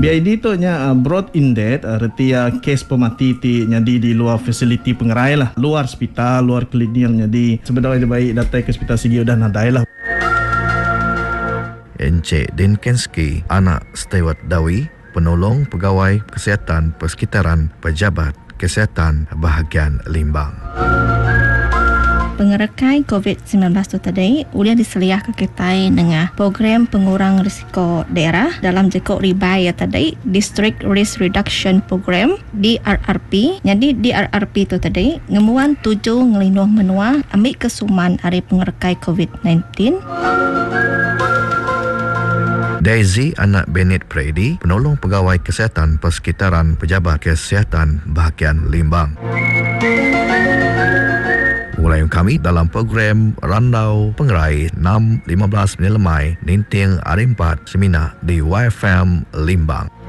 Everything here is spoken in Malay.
BID tu nya broad in depth reti kes pemati ti nyadi di luar fasiliti pengerai lah, luar hospital, luar klinik nyadi sebenarnya baik datang ke hospital sigi udah nadai lah. Encik Din Kenski, anak Stewart Dawi, penolong pegawai kesihatan persekitaran Pejabat Kesihatan bahagian Limbang. Pengerekai COVID-19 tu tadi uliah diseliah ke kita dengan program pengurang risiko daerah dalam jekok ribai tadi District Risk Reduction Program DRRP. Jadi DRRP tu tadi ngemuan 7 ngelindung menua ambil kesuman hari pengerekai COVID-19. Daisy, anak Bennett Prady, penolong pegawai kesihatan persekitaran Pejabat Kesihatan bahagian Limbang. Mulai kami dalam program Randau Pengerai 6-15 Lemai Ninting Hari 4 Semina di YFM Limbang.